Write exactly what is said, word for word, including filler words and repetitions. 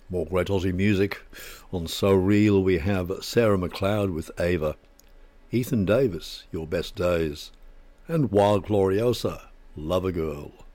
More great Aussie music. On So Real we have Sarah McLeod with Ava, Ethan Davis, Your Best Days, and Wild Gloriosa, Lover Girl.